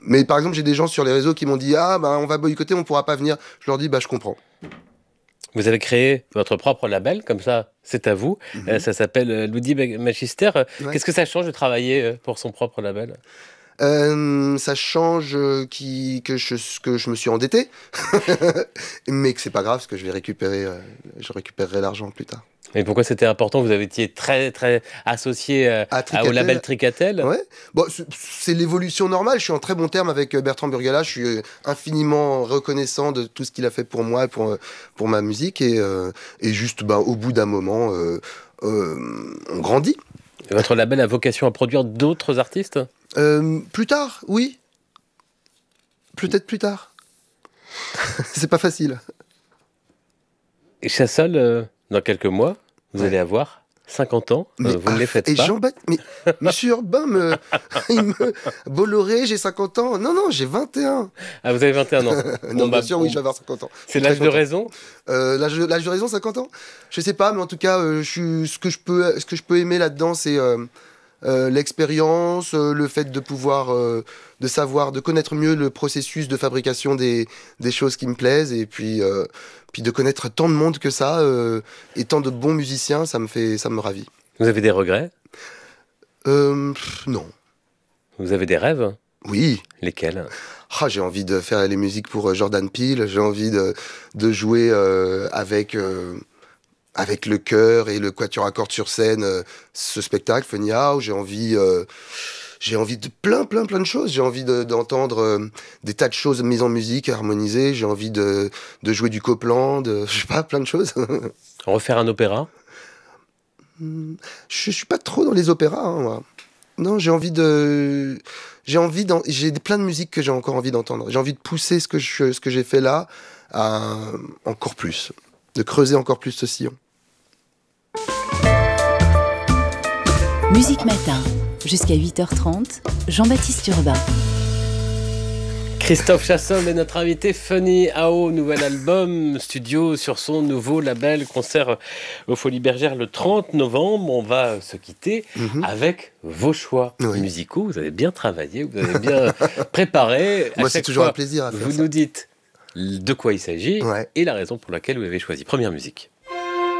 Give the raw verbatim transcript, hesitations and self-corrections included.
Mais par exemple, j'ai des gens sur les réseaux qui m'ont dit « Ah, bah, on va boycotter, on pourra pas venir. » Je leur dis « Bah, je comprends. » Vous avez créé votre propre label, comme ça, c'est à vous. Mhm. Euh, ça s'appelle euh, Ludi Magister. Euh, Ouais. Qu'est-ce que ça change de travailler euh, pour son propre label? Euh, ça change euh, qui, que, je, que je me suis endetté, mais que c'est pas grave, parce que je vais récupérer, euh, je récupérerai l'argent plus tard. Et pourquoi c'était important? Vous avez été très, très associé euh, À à- au Tricatel, label Tricatel. ouais. Bon, c'est- c'est l'évolution normale. Je suis en très bon terme avec euh, Bertrand Burgala. Je suis euh, infiniment reconnaissant de tout ce qu'il a fait pour moi et pour, euh, pour ma musique. Et, euh, et juste, bah, au bout d'un moment, euh, euh, on grandit. Et votre label a vocation à produire d'autres artistes? Euh, plus tard, oui. Peut-être plus tard. C'est pas facile. Et Chassol, euh, dans quelques mois, vous Ouais. allez avoir cinquante ans. Mais, Euh, vous ne les faites et pas. Jean-Baptiste, mais Monsieur Urbain me, il me, Bolloré, j'ai cinquante ans. Non, non, j'ai vingt et un. Ah, vous avez vingt et un ans. Non, Bon, bah, bien sûr, oui, on- je vais avoir cinquante ans. C'est Je suis l'âge très de content. raison. Euh, l'âge, de- l'âge de raison, cinquante ans? Je sais pas, mais en tout cas, euh, je suis, ce que je peux, ce que je peux aimer là-dedans, c'est euh, euh, l'expérience, euh, le fait de pouvoir, euh, de savoir, de connaître mieux le processus de fabrication des, des choses qui me plaisent, et puis, euh, puis de connaître tant de monde que ça, euh, et tant de bons musiciens, ça me fait, ça me ravit. Vous avez des regrets? Euh, pff, non. Vous avez des rêves? Oui. Lesquels? Ah, j'ai envie de faire les musiques pour euh, Jordan Peele, j'ai envie de, de jouer euh, avec, euh, avec le chœur et le quatuor à cordes sur scène, euh, ce spectacle, Funny How. J'ai envie, euh, j'ai envie de plein, plein, plein de choses. J'ai envie de- d'entendre euh, des tas de choses mises en musique, harmonisées. J'ai envie de, de jouer du Copland, de, je sais pas, plein de choses. Refaire un opéra? Je suis pas trop dans les opéras, hein, moi. Non, j'ai envie de, j'ai envie d'en- j'ai plein de musiques que j'ai encore envie d'entendre. J'ai envie de pousser ce que je, ce que j'ai fait là à encore plus, de creuser encore plus ce sillon. Musique Matin, jusqu'à huit heures trente, Jean-Baptiste Urbain. Christophe Chassol est notre invité. Funny How, nouvel album studio sur son nouveau label, concert aux Folies Bergères le trente novembre. On va se quitter Mhm. avec vos choix Oui. musicaux. Vous avez bien travaillé, vous avez bien préparé. À Moi, c'est chaque toujours fois, un plaisir à faire vous ça. nous dites de quoi il s'agit Ouais. et la raison pour laquelle vous avez choisi. Première musique.